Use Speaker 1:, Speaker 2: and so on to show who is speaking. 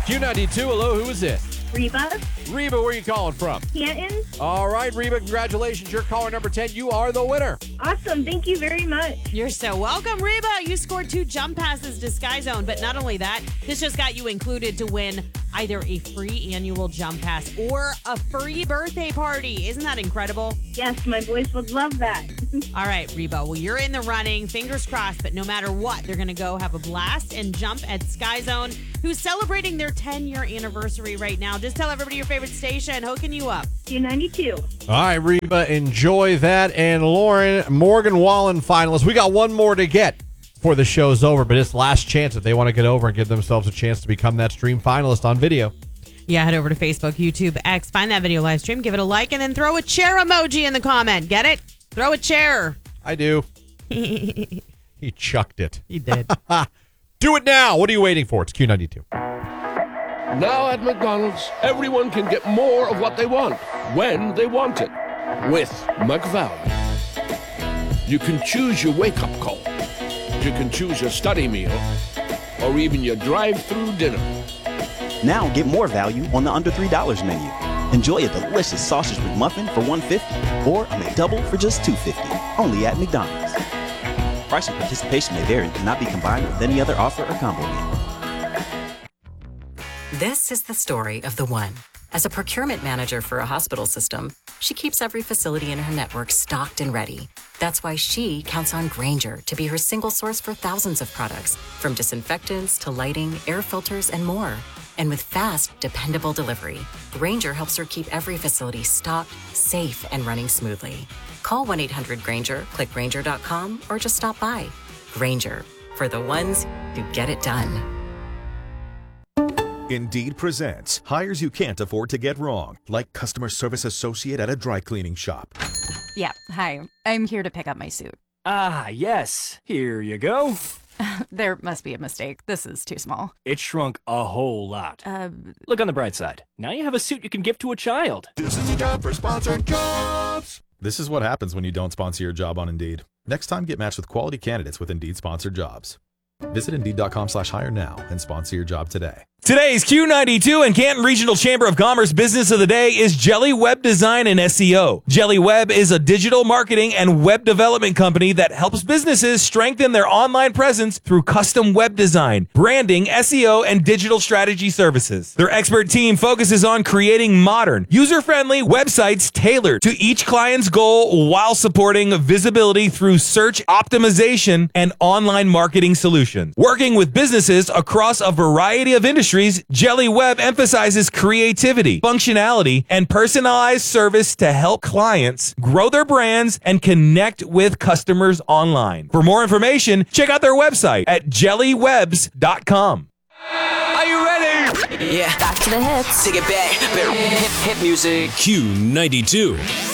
Speaker 1: Q92, hello, who is it?
Speaker 2: Reba.
Speaker 1: Reba, where are you calling from?
Speaker 2: Canton.
Speaker 1: All right, Reba, congratulations. You're caller number 10. You are the winner.
Speaker 2: Awesome. Thank you very much.
Speaker 3: You're so welcome, Reba. You scored 2 jump passes to Sky Zone, but not only that, this just got you included to win either a free annual jump pass or a free birthday party. Isn't that incredible?
Speaker 2: Yes, my boys would love that.
Speaker 3: All right, Reba. Well, you're in the running. Fingers crossed, but no matter what, they're going to go have a blast and jump at Sky Zone, who's celebrating their 10-year anniversary right now. Just tell everybody your favorite station. Hooking you up.
Speaker 2: Q92.
Speaker 1: All right, Reba, enjoy that. And Lauren, Morgan Wallen finalist. We got one more to get before the show's over, but it's last chance if they want to get over and give themselves a chance to become that stream finalist on video.
Speaker 3: Yeah, head over to Facebook, YouTube, X, find that video live stream, give it a like, and then throw a chair emoji in the comment. Get it? Throw a chair.
Speaker 1: I do. He chucked it.
Speaker 3: He did.
Speaker 1: Do it now. What are you waiting for? It's Q92.
Speaker 4: Now at McDonald's, everyone can get more of what they want, when they want it, with McValue. You can choose your wake-up call. You can choose your study meal, or even your drive-through dinner.
Speaker 5: Now get more value on the under $3 menu. Enjoy a delicious sausage McMuffin for $1.50 or a McDouble for just $2.50. Only at McDonald's. Price and participation may vary and cannot be combined with any other offer or combo meal.
Speaker 6: This is the story of the one. As a procurement manager for a hospital system, she keeps every facility in her network stocked and ready. That's why she counts on Grainger to be her single source for thousands of products, from disinfectants to lighting, air filters, and more. And with fast, dependable delivery, Grainger helps her keep every facility stocked, safe, and running smoothly. Call 1-800-GRAINGER, click Grainger.com, or just stop by. Grainger, for the ones who get it done.
Speaker 7: Indeed presents hires you can't afford to get wrong, like customer service associate at a dry cleaning shop.
Speaker 8: Yeah, hi. I'm here to pick up my suit.
Speaker 9: Ah, yes. Here you go.
Speaker 8: There must be a mistake. This is too small.
Speaker 9: It shrunk a whole lot. Look on the bright side. Now you have a suit you can give to a child.
Speaker 7: This is a job for sponsored jobs. This is what happens when you don't sponsor your job on Indeed. Next time, get matched with quality candidates with Indeed sponsored jobs. Visit Indeed.com/hire now and sponsor your job today.
Speaker 10: Today's Q92 and Canton Regional Chamber of Commerce Business of the Day is Jelly Web Design and SEO. Jelly Web is a digital marketing and web development company that helps businesses strengthen their online presence through custom web design, branding, SEO, and digital strategy services. Their expert team focuses on creating modern, user-friendly websites tailored to each client's goal while supporting visibility through search optimization and online marketing solutions. Working with businesses across a variety of industries, Jelly Web emphasizes creativity, functionality, and personalized service to help clients grow their brands and connect with customers online. For more information, check out their website at jellywebs.com.
Speaker 9: Are you ready?
Speaker 11: Yeah.
Speaker 8: Back to the hits.
Speaker 11: Take it back. Hit music.
Speaker 10: Q92.